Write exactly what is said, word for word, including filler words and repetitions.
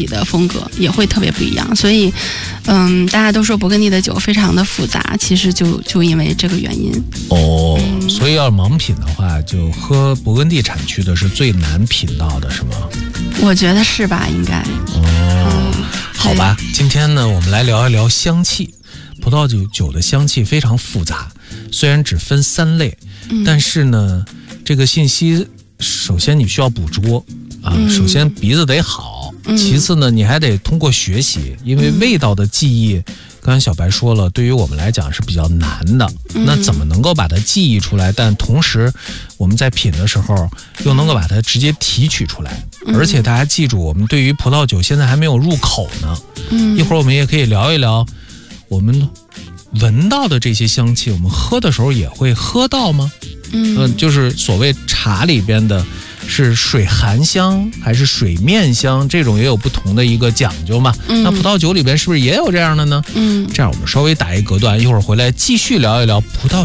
己的风格也会特别不一样。所以，嗯，大家都说勃艮第的酒非常的复杂，其实就就因为这个原因。 哦， 嗯、 所以要是盲品的话，就喝勃艮第产区的是最难品到的，是吗？ 我觉得是吧，应该。 哦， 嗯、 好吧，今天呢，我们来聊一聊香气。葡萄酒酒的香气非常复杂，虽然只分三类，嗯、但是呢，这个信息首先你需要捕捉啊，嗯、首先鼻子得好，嗯、其次呢，你还得通过学习，因为味道的记忆，嗯、刚才小白说了，对于我们来讲是比较难的。嗯、那怎么能够把它记忆出来？但同时我们在品的时候又能够把它直接提取出来，嗯、而且大家记住，我们对于葡萄酒现在还没有入口呢。嗯，一会儿我们也可以聊一聊。我们闻到的这些香气，我们喝的时候也会喝到吗？嗯、呃，就是所谓茶里边的是水含香还是水面香，这种也有不同的一个讲究嘛。嗯、那葡萄酒里边是不是也有这样的呢？嗯，这样我们稍微打一隔断，一会儿回来继续聊一聊葡萄